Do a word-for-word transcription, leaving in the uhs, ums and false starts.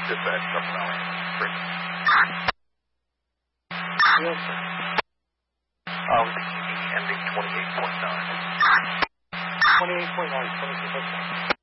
Dispatch, Upper Valley. Yes, sir. Um, the E D ending twenty-eight point nine. twenty-eight point nine, twenty-two point nine.